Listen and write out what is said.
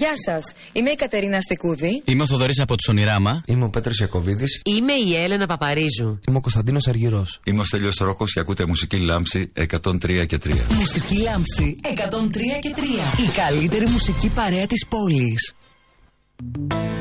Γεια σας, είμαι η Κατερίνα Στικούδη. Είμαι ο Θοδωρής από τους Ονειράμα. Είμαι ο Πέτρος Ιακωβίδης. Είμαι η Έλενα Παπαρίζου. Είμαι ο Κωνσταντίνος Αργυρός. Είμαι ο Στέλιος Ρόκος και ακούτε Μουσική Λάμψη 103 και 3. Μουσική Λάμψη 103 και 3. Η καλύτερη μουσική παρέα της πόλης.